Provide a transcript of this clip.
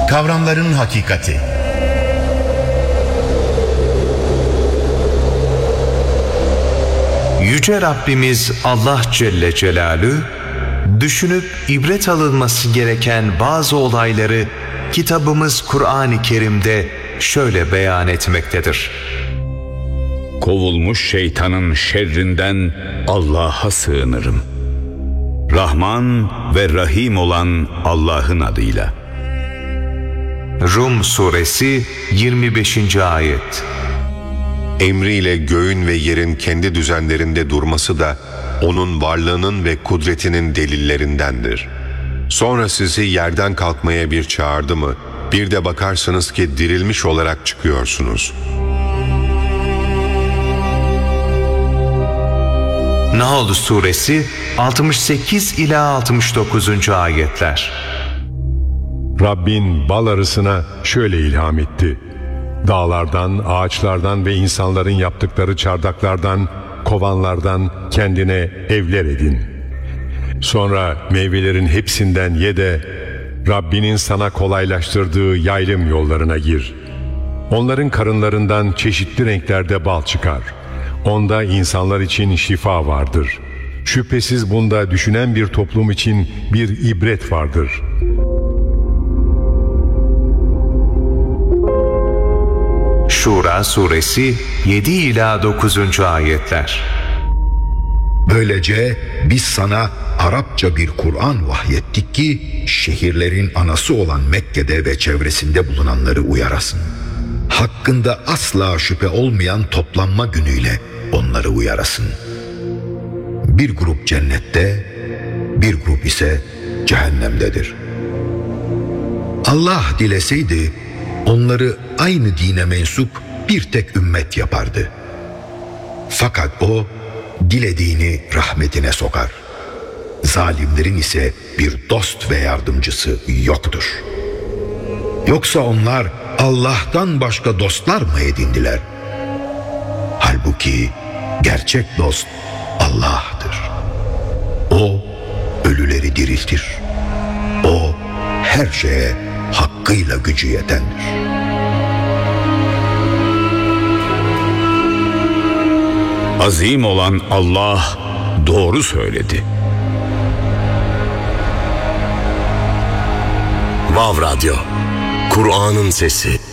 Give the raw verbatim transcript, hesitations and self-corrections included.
Kavramların hakikati. Yüce Rabbimiz Allah Celle Celaluhu, düşünüp ibret alınması gereken bazı olayları kitabımız Kur'an-ı Kerim'de şöyle beyan etmektedir. Kovulmuş şeytanın şerrinden Allah'a sığınırım. Rahman ve Rahim olan Allah'ın adıyla. Rum Suresi yirmi beşinci ayet. Emriyle göğün ve yerin kendi düzenlerinde durması da onun varlığının ve kudretinin delillerindendir. Sonra sizi yerden kalkmaya bir çağırdı mı, bir de bakarsınız ki dirilmiş olarak çıkıyorsunuz. Nahl Suresi altmış sekiz ila altmış dokuzuncu ayetler. Rabbin bal arısına şöyle ilham etti. Dağlardan, ağaçlardan ve insanların yaptıkları çardaklardan, kovanlardan kendine evler edin. Sonra meyvelerin hepsinden ye de Rabbinin sana kolaylaştırdığı yaylım yollarına gir. Onların karınlarından çeşitli renklerde bal çıkar. Onda insanlar için şifa vardır. Şüphesiz bunda düşünen bir toplum için bir ibret vardır. Şura Suresi yedi ila dokuzuncu ayetler. Böylece biz sana Arapça bir Kur'an vahyettik ki şehirlerin anası olan Mekke'de ve çevresinde bulunanları uyarasın. Hakkında asla şüphe olmayan toplanma günüyle onları uyarasın. Bir grup cennette, bir grup ise cehennemdedir. Allah dileseydi onları aynı dine mensup bir tek ümmet yapardı. Fakat o dilediğini rahmetine sokar. Zalimlerin ise bir dost ve yardımcısı yoktur. Yoksa onlar Allah'tan başka dostlar mı edindiler? Halbuki gerçek dost Allah'tır. O ölüleri diriltir. O her şeye hakkıyla gücü yetendir. Azim olan Allah doğru söyledi. Vav Radyo, Kur'an'ın sesi.